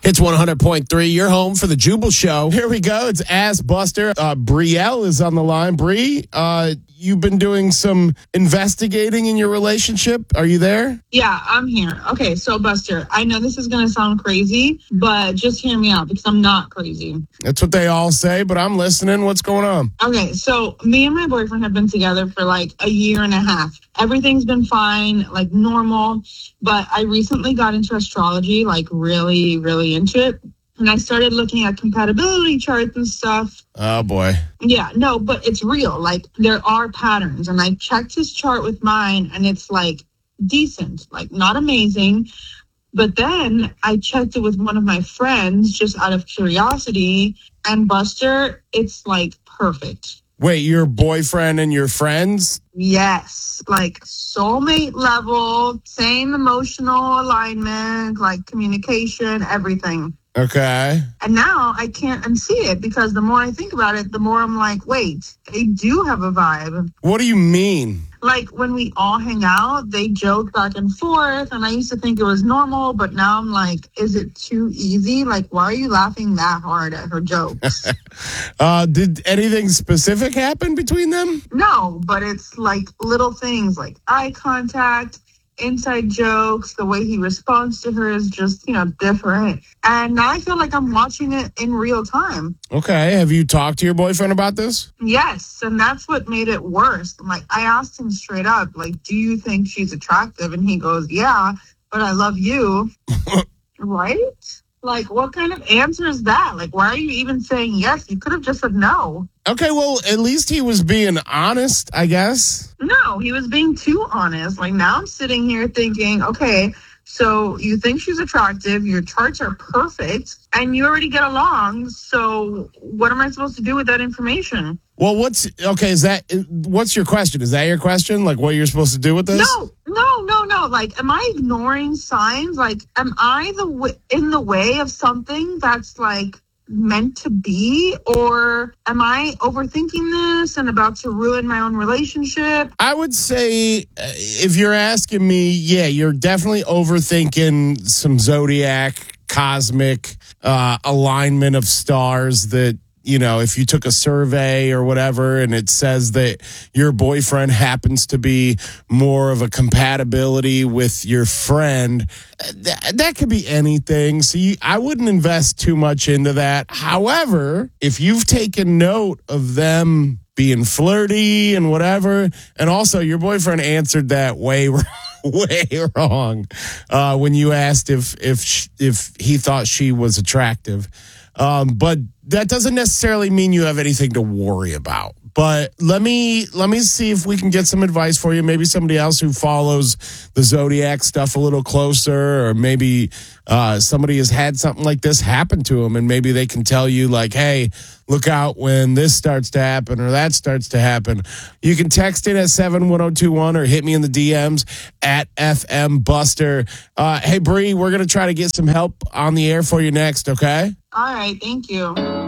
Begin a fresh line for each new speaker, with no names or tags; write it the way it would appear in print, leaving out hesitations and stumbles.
It's 100.3. You're home for the Jubal Show. Here we go. It's Ask Buster. Brielle is on the line. Brie, you've been doing some investigating in your relationship. Are you there?
Yeah, I'm here. Okay, so Buster, I know this is going to sound crazy, but just hear me out because I'm not crazy.
That's what they all say, but I'm listening. What's going on?
Okay, so me and my boyfriend have been together for like a year and a half. Everything's been fine, like normal, but I recently got into astrology, like really, really into it. And I started looking at compatibility charts and stuff.
Oh, boy.
Yeah, no, but it's real. Like, there are patterns. And I checked his chart with mine, and it's, like, decent. Like, not amazing. But then I checked it with one of my friends just out of curiosity. And, Buster, it's, like, perfect.
Wait, your boyfriend and your friends?
Yes, like soulmate level, same emotional alignment, like communication, everything.
Okay.
And now I can't unsee it because the more I think about it, the more I'm like, wait, they do have a vibe.
What do you mean?
Like when we all hang out, they joke back and forth. And I used to think it was normal, but now I'm like, is it too easy? Like, why are you laughing that hard at her jokes?
Did anything specific happen between them?
No, but it's like little things like eye contact, inside jokes, the way he responds to her is just, different. And now I feel like I'm watching it in real time.
Okay. Have you talked to your boyfriend about this?
Yes. And that's what made it worse. Like, I asked him straight up, like, do you think she's attractive? And he goes, yeah, but I love you. Right? Like, what kind of answer is that? Like, why are you even saying yes? You could have just said no.
Okay, well, at least he was being honest, I guess.
No, he was being too honest. Like, now I'm sitting here thinking, okay, so you think she's attractive, your charts are perfect, and you already get along, so what am I supposed to do with that information?
Well, what's your question? Is that your question? Like, what you're supposed to do with this?
No. Like, am I ignoring signs? Like, am I in the way of something that's, like, meant to be? Or am I overthinking this and about to ruin my own relationship?
I would say, if you're asking me, yeah, you're definitely overthinking some zodiac, cosmic alignment of stars that, if you took a survey or whatever and it says that your boyfriend happens to be more of a compatibility with your friend, that could be anything. So I wouldn't invest too much into that. However, if you've taken note of them being flirty and whatever, and also your boyfriend answered that way wrong when you asked if he thought she was attractive. But that doesn't necessarily mean you have anything to worry about. But let me see if we can get some advice for you. Maybe somebody else who follows the zodiac stuff a little closer, or maybe somebody has had something like this happen to them, and maybe they can tell you like, hey, look out when this starts to happen or that starts to happen. You can text it at 71021 or hit me in the DMs at FM Buster. Hey, Bree, we're going to try to get some help on the air for you next, okay?
All right, thank you.